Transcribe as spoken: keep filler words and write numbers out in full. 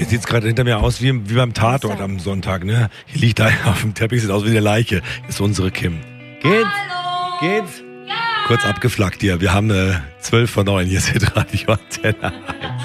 Jetzt sieht es gerade hinter mir aus wie, wie beim Tatort am Sonntag, ne? Hier liegt einer auf dem Teppich, sieht aus wie eine Leiche. Das ist unsere Kim. Geht's? Hallo. Geht's? Ja. Kurz abgeflackt hier. Wir haben äh, zwölf vor neun. Hier ist Radio Antenne.